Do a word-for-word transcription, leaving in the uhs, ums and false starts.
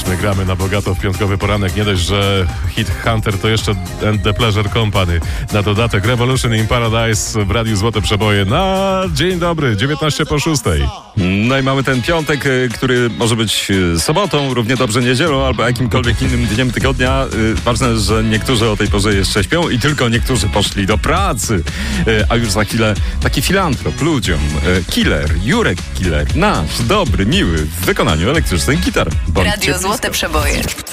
My gramy na bogato w piątkowy poranek. Nie dość, że Hit Hunter to jeszcze And The Pleasure Company. Na dodatek Revolution in Paradise w Radiu Złote Przeboje na dzień dobry, dziewiętnaście po szóstej. No i mamy ten piątek, który może być sobotą, równie dobrze niedzielą albo jakimkolwiek innym dniem tygodnia. Ważne, że niektórzy o tej porze jeszcze śpią i tylko niektórzy poszli do pracy. A już za chwilę taki filantrop ludziom. Killer, Jurek Killer, nasz dobry, miły w wykonaniu elektrycznych gitar. Bądźcie Radio Złote Przeboje.